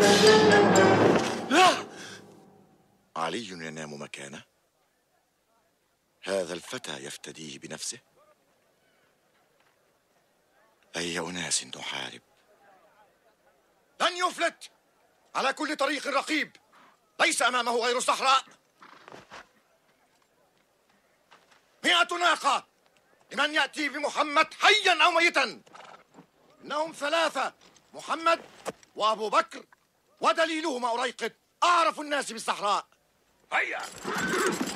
لا! علي ينام مكانه؟ هذا الفتى يفتديه بنفسه؟ أي أناس نحارب؟ لن يفلت. على كل طريق رقيب، ليس أمامه غير الصحراء. 100 ناقة لمن يأتي بمحمد حيا أو ميتا. إنهم 3: محمد وأبو بكر ودليلهما أريقط، أعرف الناس بالصحراء. هيا.